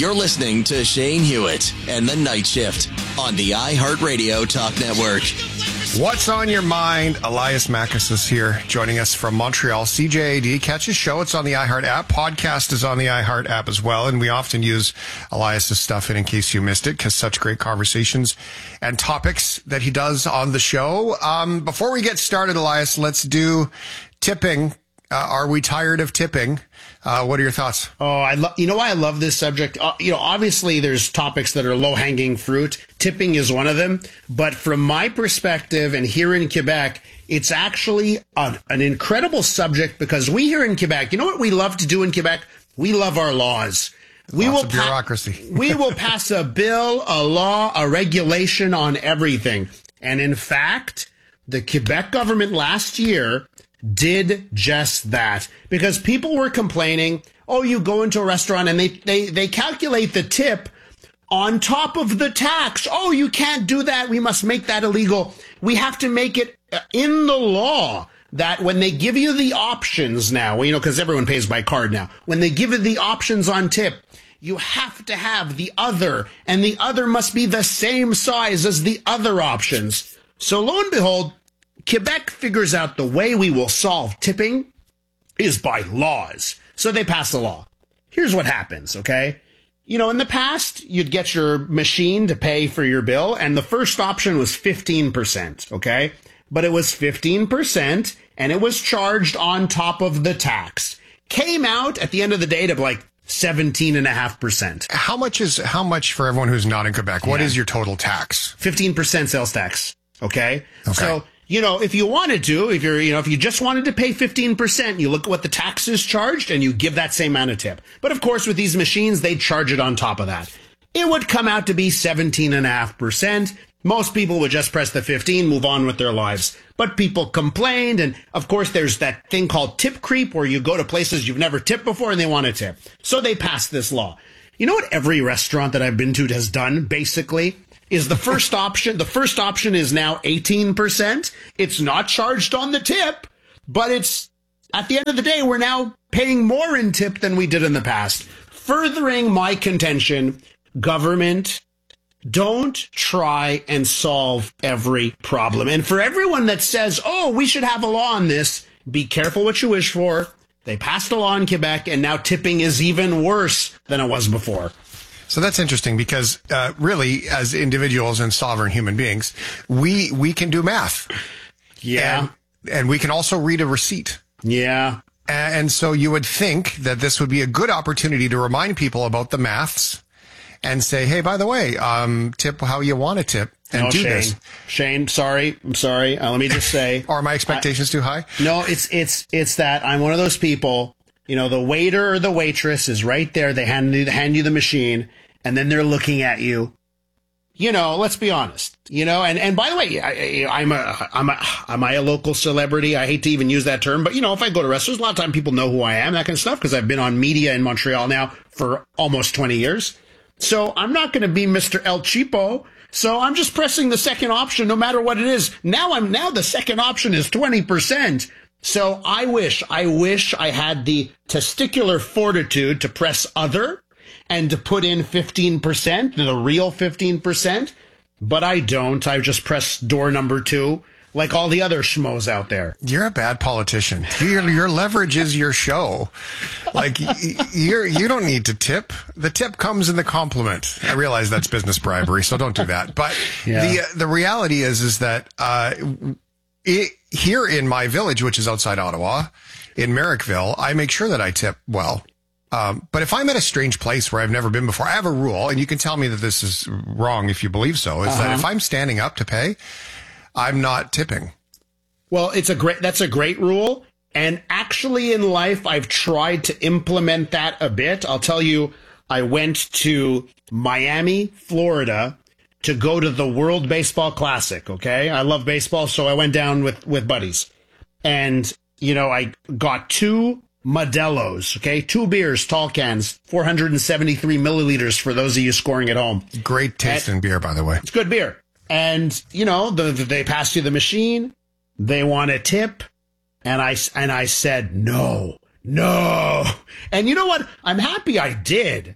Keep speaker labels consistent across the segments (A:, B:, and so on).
A: You're listening to Shane Hewitt and the Night Shift on the iHeartRadio Talk Network.
B: What's on your mind? Elias Mackis is here, joining us from Montreal. CJAD, catch his show. It's on the iHeart app. Podcast is on the iHeart app as well. And we often use Elias's stuff in case you missed it, because such great conversations and topics that he does on the show. Before we get started, Elias, let's do tipping. Are we tired of tipping? What are your thoughts?
C: Oh, you know why I love this subject? Obviously there's topics that are low-hanging fruit. Tipping is one of them. But from my perspective, and here in Quebec, it's actually an incredible subject, because we here in Quebec, you know what we love to do in Quebec? We love our laws.
B: Lots of bureaucracy.
C: We will pass a bill, a law, a regulation on everything. And in fact, the Quebec government last year did just that, because people were complaining, oh, you go into a restaurant and they calculate the tip on top of the tax. Oh, you can't do that. We must make that illegal. We have to make it in the law that when they give you the options now, because everyone pays by card now, when they give you the options on tip, you have to have the other, and the other must be the same size as the other options. So lo and behold, Quebec figures out the way we will solve tipping is by laws. So they pass a law. Here's what happens, okay? In the past, you'd get your machine to pay for your bill, and the first option was 15%, okay? But it was 15%, and it was charged on top of the tax. Came out at the end of the day to like 17.5%.
B: How much for everyone who's not in Quebec? What is your total tax?
C: 15% sales tax, okay? So, if you wanted to, if you just wanted to pay 15%, you look at what the tax is charged and you give that same amount of tip. But of course, with these machines, they charge it on top of that. It would come out to be 17.5%. Most people would just press the 15, move on with their lives. But people complained. And of course, there's that thing called tip creep, where you go to places you've never tipped before and they want to tip. So they passed this law. You know what every restaurant that I've been to has done, basically? Is the first option. The first option is now 18%. It's not charged on the tip, but it's, at the end of the day, we're now paying more in tip than we did in the past. Furthering my contention, government, don't try and solve every problem. And for everyone that says, oh, we should have a law on this, be careful what you wish for. They passed a law in Quebec, and now tipping is even worse than it was before.
B: So that's interesting, because really, as individuals and sovereign human beings, we can do math.
C: Yeah.
B: And we can also read a receipt.
C: Yeah.
B: And so you would think that this would be a good opportunity to remind people about the maths and say, hey, by the way, tip how you want to tip and do
C: Shane.
B: this.
C: Shane, I'm sorry. Let me just say.
B: Are my expectations too high?
C: No, it's that I'm one of those people, the waiter or the waitress is right there. They hand you the machine, and then they're looking at you. Let's be honest. And by the way, am I a local celebrity? I hate to even use that term, but if I go to restaurants, a lot of time people know who I am, that kind of stuff, because I've been on media in Montreal now for almost 20 years. So I'm not going to be Mr. El Cheapo. So I'm just pressing the second option, no matter what it is. Now the second option is 20%. So I wish I had the testicular fortitude to press other and to put in 15%, the real 15%, but I don't. I just press door number 2, like all the other schmoes out there.
B: You're a bad politician. Your leverage is your show. Like, you don't need to tip. The tip comes in the compliment. I realize that's business bribery, so don't do that. But the reality is that here in my village, which is outside Ottawa, in Merrickville, I make sure that I tip well. But if I'm at a strange place where I've never been before, I have a rule, and you can tell me that this is wrong if you believe so, is that if I'm standing up to pay, I'm not tipping.
C: Well, that's a great rule. And actually in life, I've tried to implement that a bit. I'll tell you, I went to Miami, Florida to go to the World Baseball Classic. Okay. I love baseball. So I went down with buddies, and, I got 2 Modelo's, okay? 2 beers, tall cans, 473 milliliters for those of you scoring at home.
B: Great taste in beer, by the way.
C: It's good beer. And, they pass you the machine. They want a tip. And I said, no. And you know what? I'm happy I did,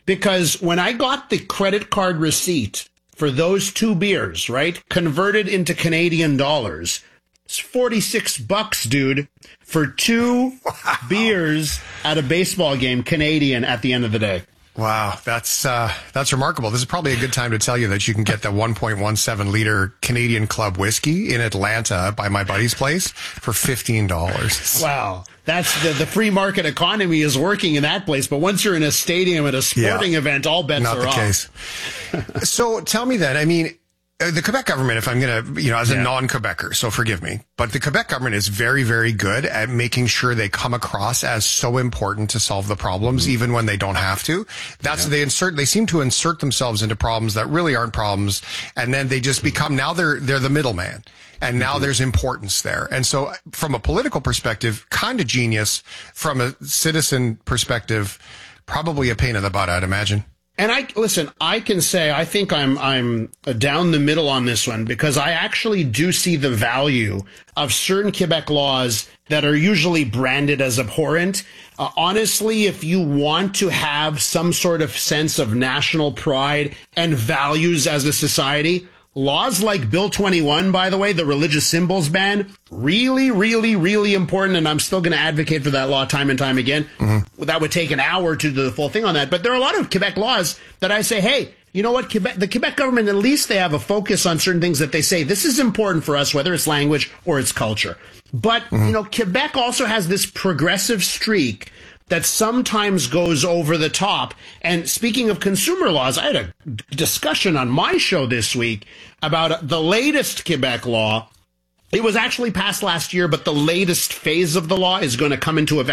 C: because when I got the credit card receipt for those 2 beers, right, converted into Canadian dollars, it's $46, dude, for 2 beers at a baseball game, Canadian, at the end of the day.
B: Wow, that's remarkable. This is probably a good time to tell you that you can get the 1.17 liter Canadian Club whiskey in Atlanta by my buddy's place for $15.
C: Wow. That's the free market economy is working in that place. But once you're in a stadium at a sporting event, all bets are off. Not the
B: case. So tell me then, I mean, the Quebec government, if I'm going to, as a non-Quebecer, so forgive me, but the Quebec government is very, very good at making sure they come across as so important to solve the problems, even when they don't have to. They seem to insert themselves into problems that really aren't problems. And then they just become, now they're the middleman. And now there's importance there. And so from a political perspective, kind of genius. From a citizen perspective, probably a pain in the butt, I'd imagine.
C: And I can say I think I'm down the middle on this one, because I actually do see the value of certain Quebec laws that are usually branded as abhorrent. Honestly, if you want to have some sort of sense of national pride and values as a society, laws like Bill 21, by the way, the religious symbols ban, really, really, really important. And I'm still going to advocate for that law time and time again. Mm-hmm. That would take an hour to do the full thing on that. But there are a lot of Quebec laws that I say, hey, you know what? The Quebec government, at least they have a focus on certain things that they say, this is important for us, whether it's language or it's culture. But, Quebec also has this progressive streak that sometimes goes over the top. And speaking of consumer laws, I had a discussion on my show this week about the latest Quebec law. It was actually passed last year, but the latest phase of the law is going to come into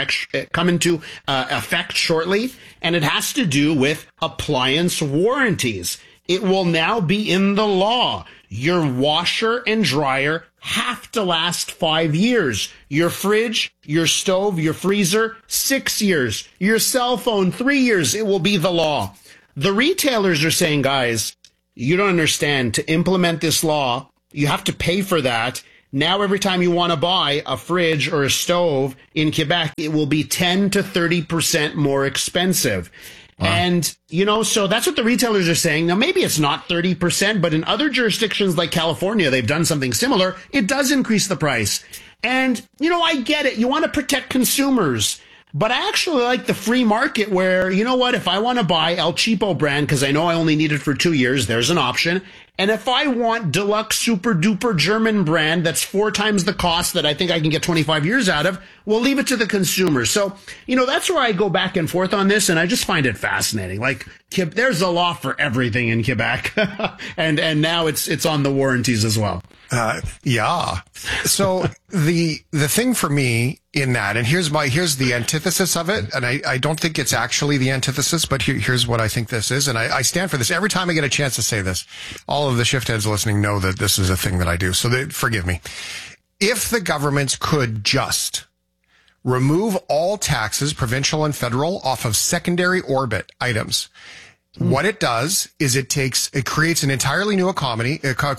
C: effect shortly, and it has to do with appliance warranties. It will now be in the law. Your washer and dryer have to last 5 years. Your fridge, your stove, your freezer, 6 years. Your cell phone, 3 years. It will be the law. The retailers are saying, guys, you don't understand. To implement this law, you have to pay for that. Now, every time you want to buy a fridge or a stove in Quebec, it will be 10 to 30% more expensive. Wow. And, so that's what the retailers are saying. Now, maybe it's not 30%, but in other jurisdictions like California, they've done something similar. It does increase the price. And, I get it. You want to protect consumers. But I actually like the free market where, if I want to buy El Cheapo brand, because I know I only need it for 2 years, there's an option. And if I want deluxe super duper German brand that's 4 times the cost that I think I can get 25 years out of, we'll leave it to the consumer. So, that's where I go back and forth on this, and I just find it fascinating. Like, there's a law for everything in Quebec, and now it's on the warranties as well.
B: Yeah. So the thing for me in that, and here's the antithesis of it, and I don't think it's actually the antithesis, but here's what I think this is, and I stand for this every time I get a chance to say this. All of the shift heads listening know that this is a thing that I do, so forgive me. If the governments could just remove all taxes, provincial and federal, off of secondary orbit items, what it does is it creates an entirely new economy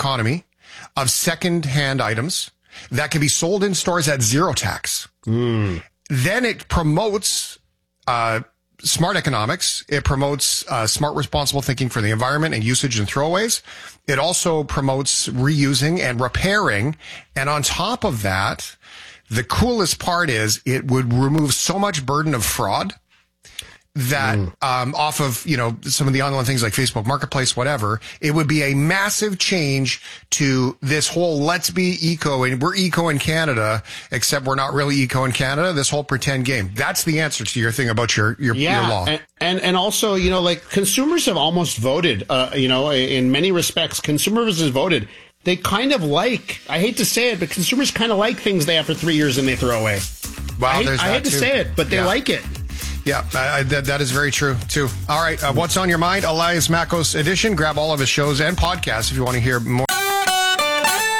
B: of second-hand items that can be sold in stores at zero tax. Then it promotes smart economics. It promotes smart, responsible thinking for the environment and usage and throwaways. It also promotes reusing and repairing. And on top of that, the coolest part is it would remove so much burden of fraud that off of, some of the online things like Facebook Marketplace, whatever. It would be a massive change to this whole let's be eco, and we're eco in Canada, except we're not really eco in Canada, this whole pretend game. That's the answer to your thing about your law.
C: And also, consumers have almost voted, in many respects, consumers have voted. They kind of like, I hate to say it, but consumers kind of like things they have for 3 years and they throw away.
B: Wow,
C: I hate to say it, but they like it.
B: Yeah, that is very true, too. All right, what's on your mind? Elias Makos edition. Grab all of his shows and podcasts if you want to hear more.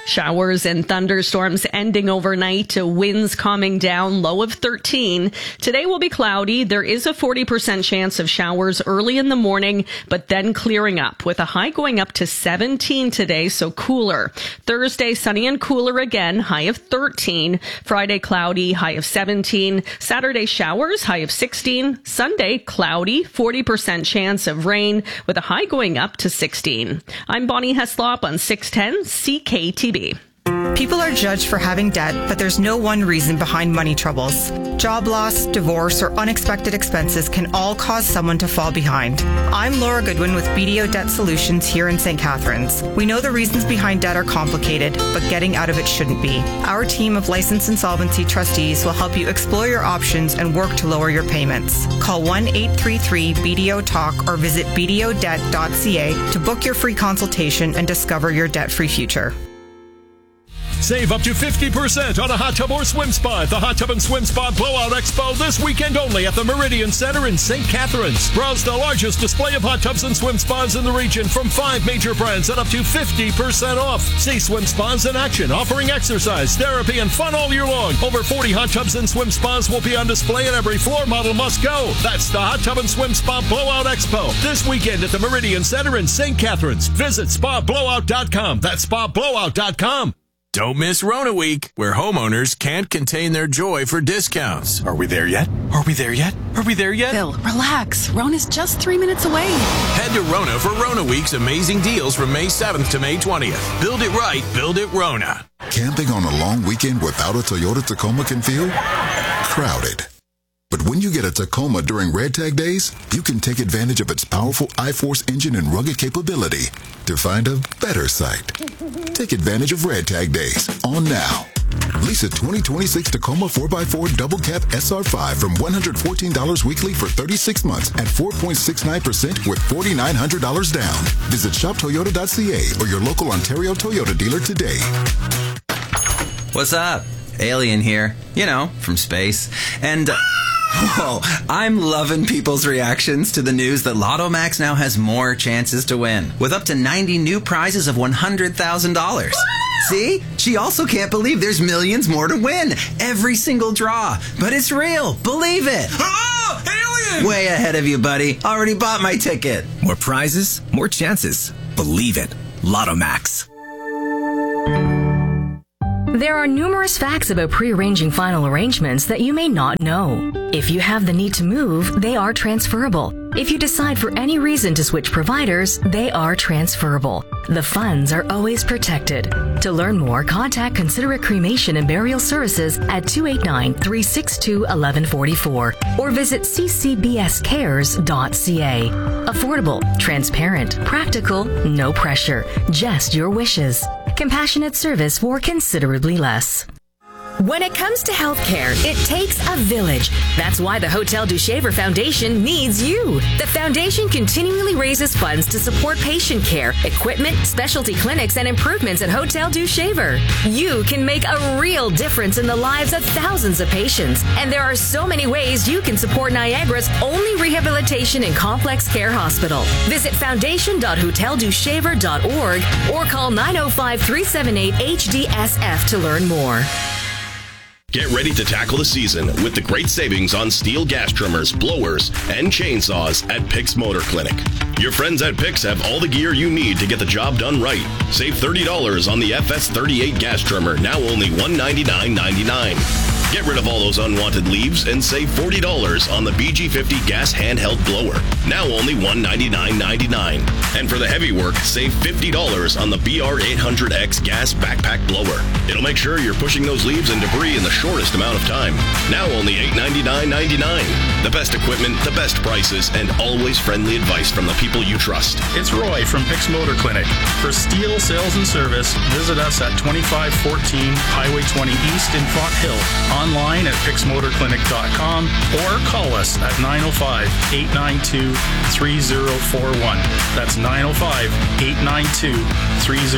D: Showers and thunderstorms ending overnight, winds calming down, low of 13. Today will be cloudy. There is a 40% chance of showers early in the morning, but then clearing up with a high going up to 17 today, so cooler. Thursday, sunny and cooler again, high of 13. Friday, cloudy, high of 17. Saturday, showers, high of 16. Sunday, cloudy, 40% chance of rain with a high going up to 16. I'm Bonnie Heslop on 610 CKTB.
E: People are judged for having debt, but there's no one reason behind money troubles. Job loss, divorce, or unexpected expenses can all cause someone to fall behind. I'm Laura Goodwin with BDO Debt Solutions here in St. Catharines. We know the reasons behind debt are complicated, but getting out of it shouldn't be. Our team of licensed insolvency trustees will help you explore your options and work to lower your payments. Call 1-833-BDO-TALK or visit bdodebt.ca to book your free consultation and discover your debt-free future.
F: Save up to 50% on a hot tub or swim spa at the Hot Tub and Swim Spa Blowout Expo this weekend only at the Meridian Center in St. Catharines. Browse the largest display of hot tubs and swim spas in the region from 5 major brands at up to 50% off. See swim spas in action, offering exercise, therapy, and fun all year long. Over 40 hot tubs and swim spas will be on display and every floor model must go. That's the Hot Tub and Swim Spa Blowout Expo this weekend at the Meridian Center in St. Catharines. Visit spablowout.com. That's spablowout.com.
G: Don't miss Rona Week, where homeowners can't contain their joy for discounts.
H: Are we there yet? Are we there yet? Are we there yet?
I: Bill, relax. Rona's just 3 minutes away.
G: Head to Rona for Rona Week's amazing deals from May 7th to May 20th. Build it right, build it Rona.
J: Camping on a long weekend without a Toyota Tacoma can feel crowded. But when you get a Tacoma during Red Tag Days, you can take advantage of its powerful iForce engine and rugged capability to find a better site. Take advantage of Red Tag Days on now. Lease a 2026 Tacoma 4x4 Double Cab SR5 from $114 weekly for 36 months at 4.69% with $4,900 down. Visit shoptoyota.ca or your local Ontario Toyota dealer today.
K: What's up? Alien here. You know, from space. And... whoa, I'm loving people's reactions to the news that Lotto Max now has more chances to win, with up to 90 new prizes of $100,000. See? She also can't believe there's millions more to win. Every single draw. But it's real. Believe it.
H: Oh, alien!
K: Way ahead of you, buddy. Already bought my ticket.
L: More prizes, more chances. Believe it. Lotto Max.
M: There are numerous facts about pre-arranging final arrangements that you may not know. If you have the need to move, they are transferable. If you decide for any reason to switch providers, they are transferable. The funds are always protected. To learn more, contact Considerate Cremation and Burial Services at 289-362-1144 or visit ccbscares.ca. Affordable, transparent, practical, no pressure, just your wishes. Compassionate service for considerably less. When it comes to healthcare, it takes a village. That's why the Hotel du Shaver Foundation needs you. The foundation continually raises funds to support patient care, equipment, specialty clinics, and improvements at Hotel du Shaver. You can make a real difference in the lives of thousands of patients. And there are so many ways you can support Niagara's only rehabilitation and complex care hospital. Visit foundation.hoteldushaver.org or call 905-378-HDSF to learn more.
N: Get ready to tackle the season with the great savings on steel gas trimmers, blowers, and chainsaws at Picks Motor Clinic. Your friends at Picks have all the gear you need to get the job done right. Save $30 on the FS38 gas trimmer, now only $199.99. Get rid of all those unwanted leaves and save $40 on the BG50 gas handheld blower, now only $199.99. And for the heavy work, save $50 on the BR800X gas backpack blower. It'll make sure you're pushing those leaves and debris in the shortest amount of time, now only $899.99. The best equipment, the best prices, and always friendly advice from the people you trust.
O: It's Roy from Picks Motor Clinic. For steel sales and service, visit us at 2514 Highway 20 East in Font Hill. Online at picksmotorclinic.com or call us at 905-892-3041. That's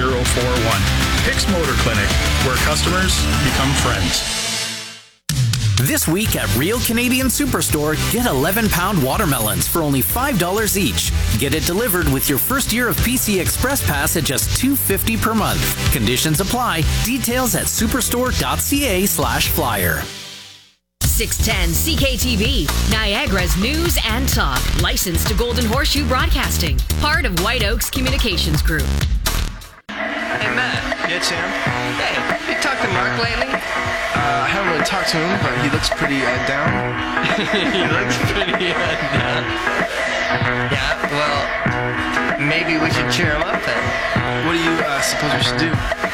O: 905-892-3041. Picks Motor Clinic, where customers become friends.
P: This week at Real Canadian Superstore, get 11-pound watermelons for only $5 each. Get it delivered with your first year of PC Express Pass at just $2.50 per month. Conditions apply. Details at superstore.ca/flyer.
M: 610 CKTV, Niagara's news and talk. Licensed to Golden Horseshoe Broadcasting. Part of White Oaks Communications Group.
Q: Hey, Matt. Yeah, Sam? Hey, you talked to Mark lately? I haven't really talked to him, but he looks pretty down. He looks pretty down. Yeah, well, maybe we should cheer him up then. What do you suppose we should do?